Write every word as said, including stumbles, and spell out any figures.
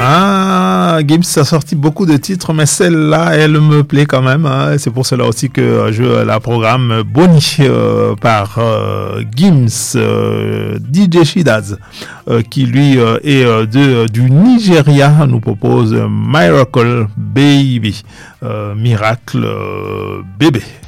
Ah, Gims a sorti beaucoup de titres, mais celle-là, elle me plaît quand même. Hein. C'est pour cela aussi que je la programme Bonnie euh, par euh, Gims, euh, D J Shidaz, euh, qui lui euh, est euh, de, du Nigeria, nous propose Miracle Baby, euh, Miracle euh, Bébé.